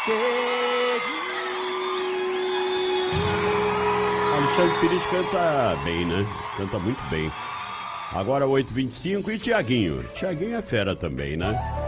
Alexandre Pires canta bem, né? Canta muito bem. Agora 8h25 e Tiaguinho. Tiaguinho é fera também, né?